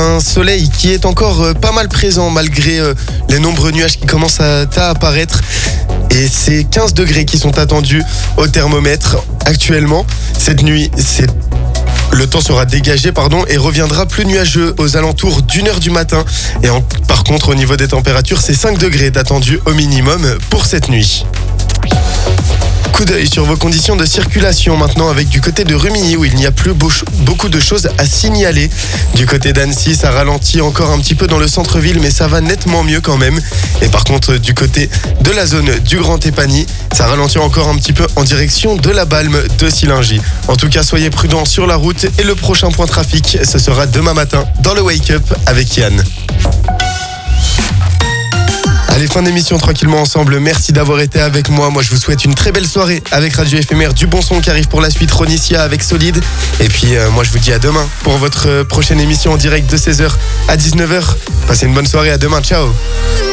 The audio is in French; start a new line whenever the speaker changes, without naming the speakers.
Un soleil qui est encore pas mal présent malgré les nombreux nuages qui commencent à apparaître. Et c'est 15 degrés qui sont attendus au thermomètre actuellement. Cette nuit, le temps sera dégagé et reviendra plus nuageux aux alentours d'1h du matin. Et par contre, au niveau des températures, c'est 5 degrés d'attendus au minimum pour cette nuit. Coup d'œil sur vos conditions de circulation maintenant avec du côté de Rumilly où il n'y a plus beaucoup de choses à signaler. Du côté d'Annecy, ça ralentit encore un petit peu dans le centre-ville, mais ça va nettement mieux quand même. Et par contre, du côté de la zone du Grand Épagny, ça ralentit encore un petit peu en direction de la Balme de Sillingy. En tout cas, soyez prudents sur la route et le prochain point trafic, ce sera demain matin dans le Wake Up avec Yann. Allez, fin d'émission tranquillement ensemble. Merci d'avoir été avec moi. Moi, je vous souhaite une très belle soirée avec Radio Éphémère. Du bon son qui arrive pour la suite. Ronicia avec Solide. Et puis, moi, je vous dis à demain pour votre prochaine émission en direct de 16h à 19h. Passez une bonne soirée. À demain. Ciao.